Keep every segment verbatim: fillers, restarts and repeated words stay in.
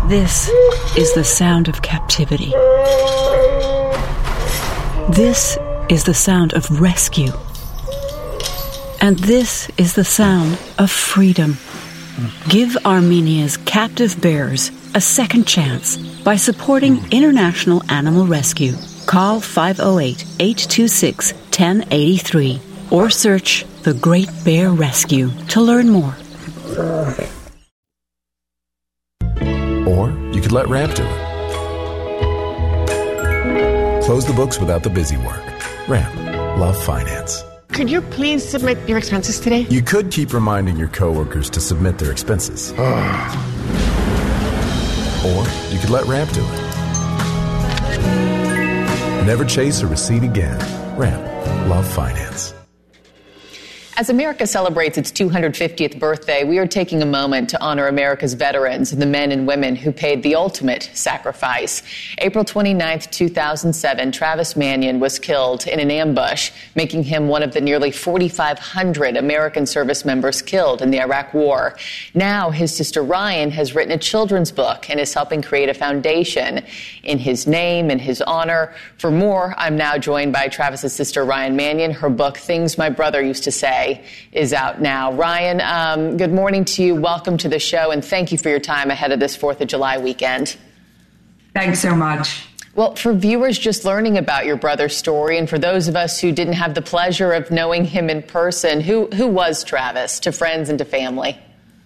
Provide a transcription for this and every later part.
This is the sound of captivity. This is the sound of rescue. And this is the sound of freedom. Give Armenia's captive bears a second chance by supporting International Animal Rescue. Call five oh eight, eight two six, one oh eight three or search The Great Bear Rescue to learn more. Or you could let Ramp do it. Close the books without the busy work. Ramp. Love finance. Could you please submit your expenses today? You could keep reminding your coworkers to submit their expenses. Or you could let Ramp do it. Never chase a receipt again. Ramp. Love finance. As America celebrates its two hundred fiftieth birthday, we are taking a moment to honor America's veterans and the men and women who paid the ultimate sacrifice. April twenty-ninth, two thousand seven, Travis Manion was killed in an ambush, making him one of the nearly forty-five hundred American service members killed in the Iraq War. Now, his sister Ryan has written a children's book and is helping create a foundation in his name and his honor. For more, I'm now joined by Travis's sister Ryan Manion. Her book, Things My Brother Used to Say, is out now. Ryan, um, good morning to you. Welcome to the show, and thank you for your time ahead of this fourth of July weekend. Thanks so much. Well, for viewers just learning about your brother's story, and for those of us who didn't have the pleasure of knowing him in person, who, who was Travis to friends and to family?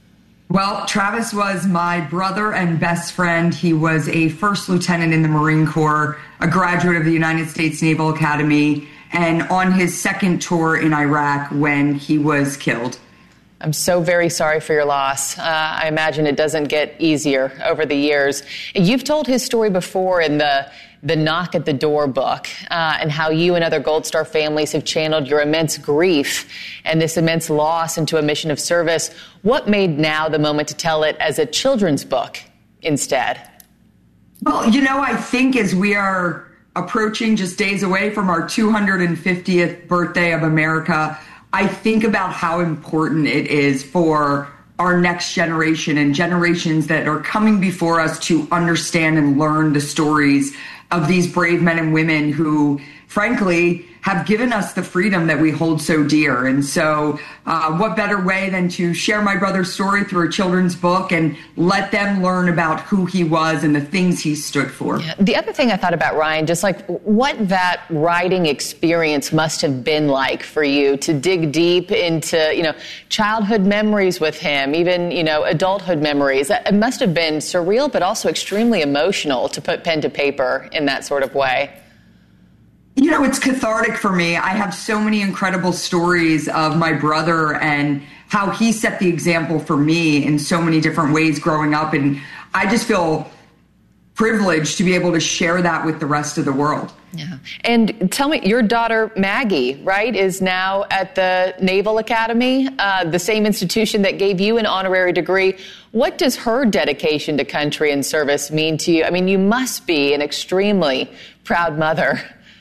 Well, Travis was my brother and best friend. He was a first lieutenant in the Marine Corps, a graduate of the United States Naval Academy, and on his second tour in Iraq when he was killed. I'm so very sorry for your loss. Uh, I imagine it doesn't get easier over the years. You've told his story before in the the Knock at the Door book, uh, and how you and other Gold Star families have channeled your immense grief and this immense loss into a mission of service. What made now the moment to tell it as a children's book instead? Well, you know, I think as we are approaching just days away from our two hundred fiftieth birthday of America, I think about how important it is for our next generation and generations that are coming before us to understand and learn the stories of these brave men and women who, frankly, have given us the freedom that we hold so dear. And so uh, what better way than to share my brother's story through a children's book and let them learn about who he was and the things he stood for. Yeah. The other thing I thought about, Ryan, just like what that writing experience must have been like for you to dig deep into, you know, childhood memories with him, even, you know, adulthood memories. It must have been surreal, but also extremely emotional to put pen to paper in that sort of way. You know, it's cathartic for me. I have so many incredible stories of my brother and how he set the example for me in so many different ways growing up. And I just feel privileged to be able to share that with the rest of the world. Yeah. And tell me, your daughter, Maggie, right, is now at the Naval Academy, uh, the same institution that gave you an honorary degree. What does her dedication to country and service mean to you? I mean, you must be an extremely proud mother.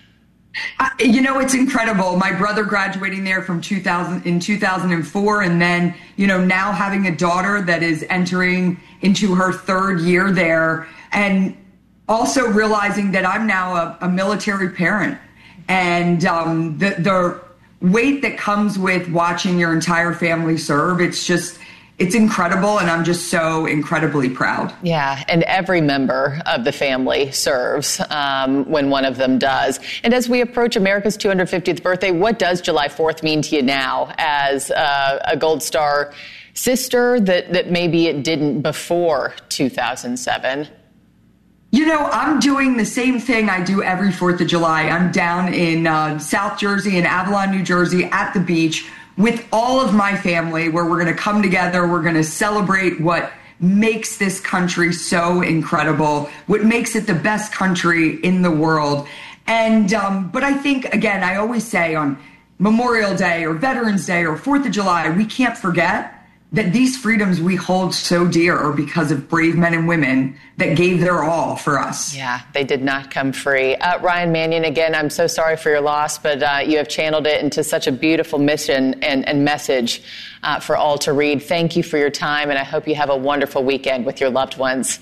Uh, you know, it's incredible. My brother graduating there from two thousand in two thousand four, and then, you know, now having a daughter that is entering into her third year there, and also realizing that I'm now a, a military parent, and um, the the weight that comes with watching your entire family serve. It's just. It's incredible, and I'm just so incredibly proud. Yeah, and every member of the family serves um, when one of them does. And as we approach America's two hundred fiftieth birthday, what does July fourth mean to you now as uh, a Gold Star sister that, that maybe it didn't before two thousand seven? You know, I'm doing the same thing I do every fourth of July. I'm down in uh, South Jersey, in Avalon, New Jersey, at the beach, with all of my family, where we're going to come together, we're going to celebrate what makes this country so incredible, what makes it the best country in the world. And, um, but I think, again, I always say on Memorial Day or Veterans Day or fourth of July, we can't forget that these freedoms we hold so dear are because of brave men and women that gave their all for us. Yeah, they did not come free. Uh, Ryan Manion, again, I'm so sorry for your loss, but uh, you have channeled it into such a beautiful mission and, and message uh, for all to read. Thank you for your time, and I hope you have a wonderful weekend with your loved ones.